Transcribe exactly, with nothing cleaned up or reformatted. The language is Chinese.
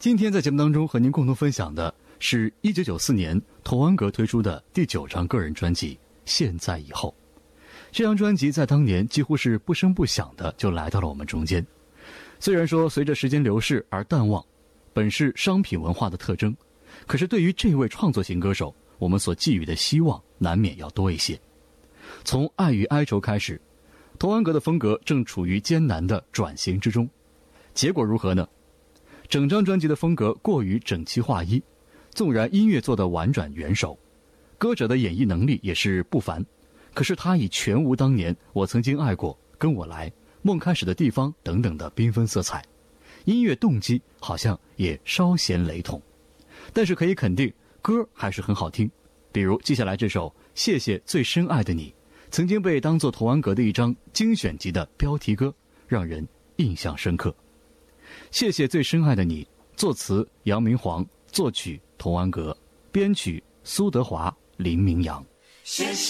今天在节目当中和您共同分享的是一九九四年童安格推出的第九张个人专辑《现在以后》。这张专辑在当年几乎是不声不响的就来到了我们中间。虽然说随着时间流逝而淡忘，本是商品文化的特征，可是对于这位创作型歌手，我们所寄予的希望难免要多一些。从《爱与哀愁》开始，童安格的风格正处于艰难的转型之中，结果如何呢？整张专辑的风格过于整齐划一，纵然音乐做得婉转圆熟，歌者的演绎能力也是不凡，可是他已全无当年我曾经爱过、跟我来、梦开始的地方等等的缤纷色彩，音乐动机好像也稍显雷同。但是可以肯定，歌还是很好听。比如接下来这首《谢谢最深爱的你》，曾经被当作童安格的一张精选集的标题歌，让人印象深刻。谢谢最深爱的你，作词杨明煌，作曲童安格，编曲苏德华、林明阳。 谢谢